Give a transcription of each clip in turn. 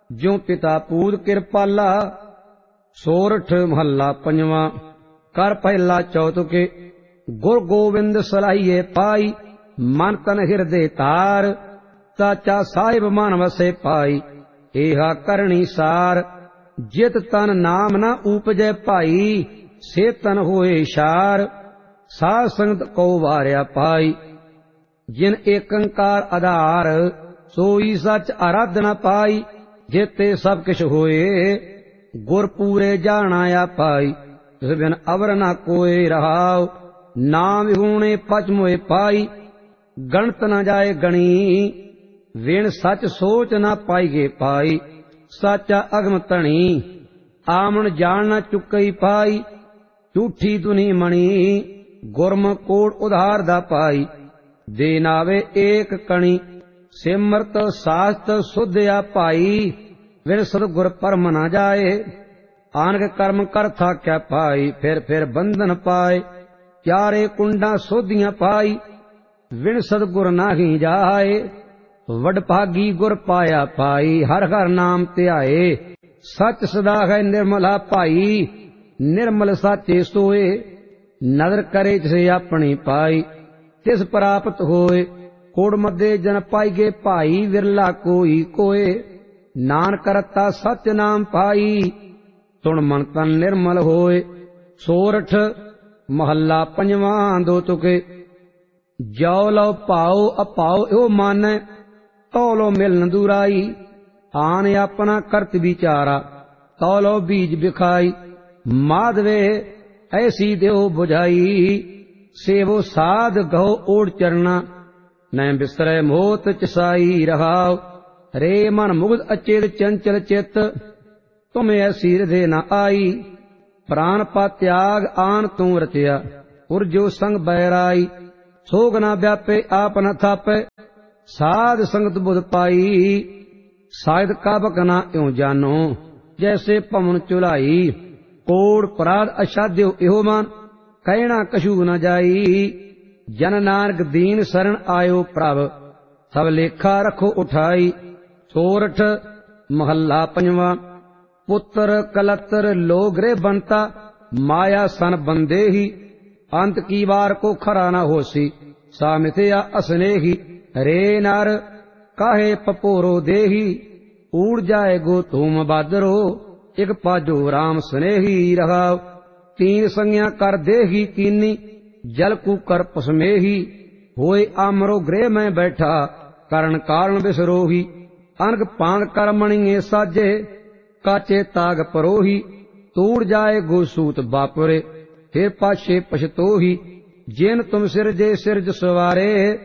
ज्यों पिता पूत कृपाला। सोरठ महला पंजवा। कर पहला चौतुके। गुर गोविंद सलाहिए पाई, मन तन हृदय तार। चाचा साहिब मन वसे पाई, एहा करणी सार। जित तन नाम न उपजै पाई, से तन होए शार। साध संगत को वार्या पाई, जिन एकंकार आधार। सोई सच आराधना पाई, जेते सब किश होए। गुर पूरे जाना पाई, तिस बिन अवर न कोय रहाव। नाम विहूणे पच मोए पाई, गणत न जाए गणी। विण सच सोच न पाईगे पाई, साचा अगम धनी। आमन जान न चुकई पाई, झूठी दुनी मणी। गुरमुख कोट उधार दा पाई, दे नावे एक कणी। सिमरत सास्त सुध्या पाई, विण सतगुर परम न जाए। आनक कर्म कर थाक्या पाई, फिर बंधन पाए। चारे कुंडा सोधियां पाई, विण सतगुर नाही जाए। वडभागी गुर पाया पाई, हर हर नाम ध्याए। सच सदा है निर्मला पाई, निर्मल साचे सोए। नदर करे जिसे अपनी पाई, तिस प्राप्त होए। कोड़ मध्य जन पाईगे भाई, विरला कोई कोय। नानक रता सच नाम पाई, सुन मन तन निर्मल होए। सोरठ महला पंजवा। दो तुके। जो लो पाओ अपाओ यो मानै, तौलो मिलन दुराई। आन अपना करत विचारा, तौलो बीज बिखाई। माधवे ऐसी देव बुझाई, सेवो साध गहो ओढ़ चरना। न बिसरै मोत चसाई रहाव। रे मन मुग्ध अचेत चंचल चित, तुम ऐसी हृदय न आई। प्राण पा त्याग आन तू रचया, उर्जो संग बैराई। सोग न व्यापे आप न थापे, साध संगत बुध पाई। साहिद काबक न इਉ जानो, जैसे पवन चुलाई। कोड़ पराध असाध्यो इहो मान, कहना कछु न जाई। जन नानक दीन शरण आयो प्रभ, सब लेखा रखो उठाई। सोरठ महला पंजवा। पुत्र कलत्र लोग रे बनता, माया सन बंदे ही। अंत की बार को खरा न होसी, सा मिथया असनेही। रे नर काहे पपोरो देही, ऊड़ जाए गो तुम बादरो। एक पाजो राम स्नेही रहाव। तीन संज्ञा कर देही कीनी, जल कुकर पसमेही। होए आमरो गृह में बैठा, कारण कारण बिसरोही। अनक पांग कर मणिये साजे, काचे ताग परोही। तूड़ जाए गोसूत बापुरे, फिर पाछे पछतोही। जिन तुम सिरजे सिरज सवारे,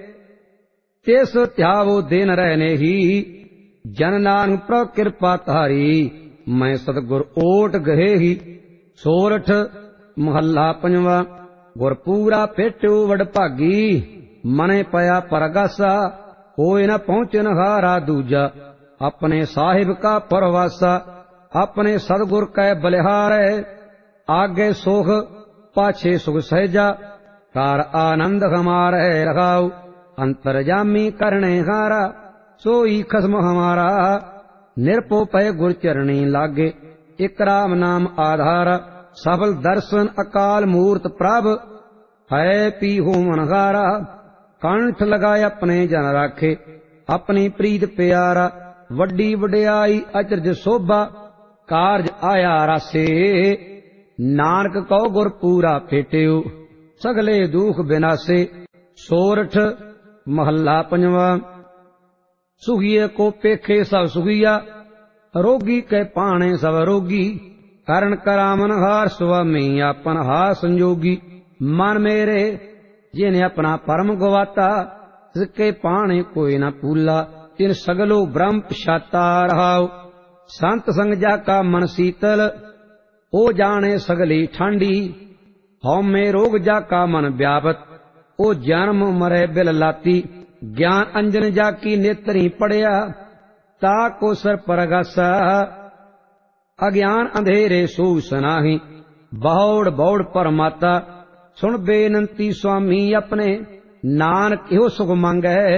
तिस त्यावो दिन रहने ही। जन नानक प्रभ कृपा तारी, मैं सतगुर ओट गहे ही। सोरठ महला पंजवा। गुर पूरा पेटो वडभागी, मने पया परगासा। होए न पहुंचन हारा दूजा, अपने साहिब का परवासा। अपने सतगुर कै बलिहारै, आगे सुख पाछे सुख सहजा। कार आनंद हमारे रखाओ, अंतरजामी करने हारा। सोई खसम हमारा, निरपो पय गुर चरणी लागे। एक राम नाम आधारा, सफल दर्शन अकाल मूर्त प्रभ। है पी हो मनहारा, कंठ लगाए अपने जन राखे। अपनी प्रीत प्यारा, वड्डी वड्याई अचरज शोभा। कारज आया रासे, नानक कौ गुर पूरा फेट्यो। सगले दुख बिनासे। सोरठ महला पंजवा। सुखिए को पेखे सब सुखिया, रोगी के पाणे सब रोगी। करण करामन हार स्वामी, अपन हार संजोगी। मन मेरे जिन्हें अपना परम गवाता, इसके पाणे कोई न पूला। तिन सगलो ब्रह्म पछाता रहाओ। संत संग जाका मन शीतल, ओ जाने सगली ठांडी। हौमे रोग जाका मन व्यापत, ओ जन्म मरे बिल लाती। ज्ञान अंजन जाकी नेत्री पड़िया, ताको सर परगासा। अज्ञान अंधेरे सूस नाही, बौड़ बौड़ परमाता। सुन बेनंती स्वामी अपने, नानक इहो सुख मांगै।